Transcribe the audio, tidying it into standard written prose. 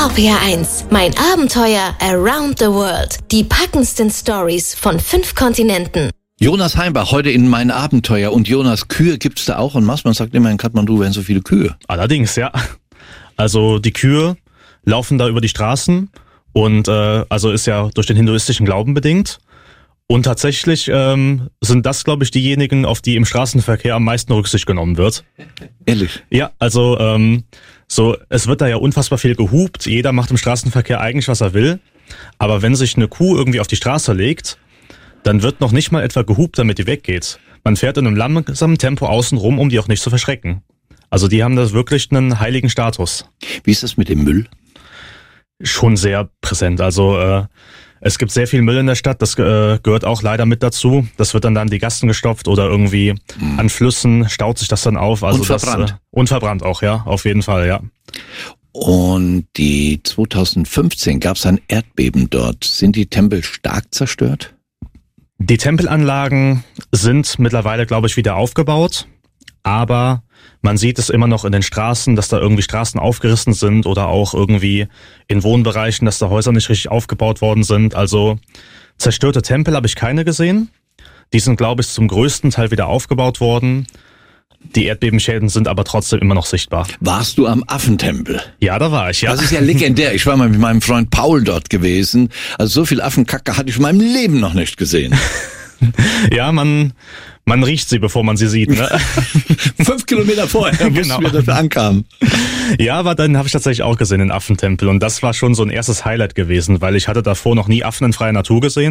RPR1, mein Abenteuer around the world. Die packendsten Stories von 5 Kontinenten. Jonas Heimbach, heute in Mein Abenteuer. Und Jonas, Kühe gibt's da auch? Und man sagt immer, in Kathmandu wären so viele Kühe. Allerdings, ja. Also die Kühe laufen da über die Straßen und also ist ja durch den hinduistischen Glauben bedingt. Und tatsächlich sind das, glaube ich, diejenigen, auf die im Straßenverkehr am meisten Rücksicht genommen wird. Ehrlich? Ja, also es wird da ja unfassbar viel gehupt. Jeder macht im Straßenverkehr eigentlich, was er will. Aber wenn sich eine Kuh irgendwie auf die Straße legt, dann wird noch nicht mal etwa gehupt, damit die weggeht. Man fährt in einem langsamen Tempo außen rum, um die auch nicht zu verschrecken. Also die haben da wirklich einen heiligen Status. Wie ist das mit dem Müll? Schon sehr präsent. Also es gibt sehr viel Müll in der Stadt, das gehört auch leider mit dazu. Das wird dann an die Gassen gestopft oder irgendwie an Flüssen staut sich das dann auf. Also und verbrannt. Und verbrannt auch, ja, auf jeden Fall, ja. Und die 2015 gab es ein Erdbeben dort. Sind die Tempel stark zerstört? Die Tempelanlagen sind mittlerweile, glaube ich, wieder aufgebaut. Aber man sieht es immer noch in den Straßen, dass da irgendwie Straßen aufgerissen sind oder auch irgendwie in Wohnbereichen, dass da Häuser nicht richtig aufgebaut worden sind. Also zerstörte Tempel habe ich keine gesehen. Die sind, glaube ich, zum größten Teil wieder aufgebaut worden. Die Erdbebenschäden sind aber trotzdem immer noch sichtbar. Warst du am Affentempel? Ja, da war ich, ja. Das ist ja legendär. Ich war mal mit meinem Freund Paul dort gewesen. Also so viel Affenkacke hatte ich in meinem Leben noch nicht gesehen. Ja, man riecht sie, bevor man sie sieht, ne? 5 Kilometer vorher, genau, wir dafür ankamen. Ja, aber dann habe ich tatsächlich auch gesehen den Affentempel und das war schon so ein erstes Highlight gewesen, weil ich hatte davor noch nie Affen in freier Natur gesehen.